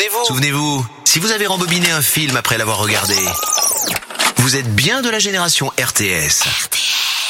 Souvenez-vous, si vous avez rembobiné un film après l'avoir regardé, vous êtes bien de la génération RTS.